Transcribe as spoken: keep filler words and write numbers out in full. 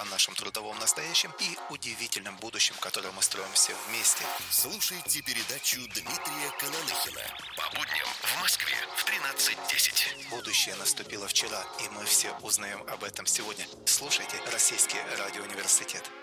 о нашем трудовом настоящем и удивительном будущем, которое мы строим все вместе. Слушайте передачу Дмитрия Кананыхина по будням в Москве в тринадцать десять. Будущее наступило вчера, и мы все узнаем об этом сегодня. Слушайте Российский радиоуниверситет.